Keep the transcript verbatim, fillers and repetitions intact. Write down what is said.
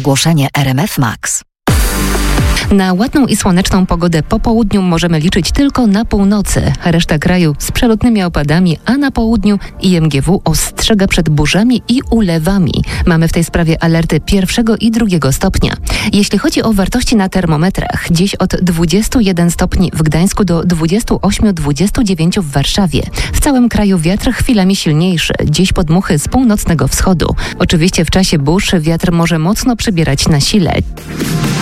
Ogłoszenie R M F Max. Na ładną i słoneczną pogodę po południu możemy liczyć tylko na północy. Reszta kraju z przelotnymi opadami, a na południu I M G W ostrzega przed burzami i ulewami. Mamy w tej sprawie alerty pierwszego i drugiego stopnia. Jeśli chodzi o wartości na termometrach, dziś od dwudziestu jeden stopni w Gdańsku do dwudziestu ośmiu do dwudziestu dziewięciu w Warszawie. W całym kraju wiatr chwilami silniejszy, dziś podmuchy z północnego wschodu. Oczywiście w czasie burz wiatr może mocno przybierać na sile.